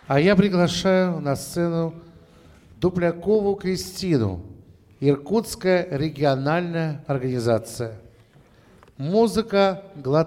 А я приглашаю на сцену Дуплякову Кристину, Иркутская региональная организация. Музыка «Глоток».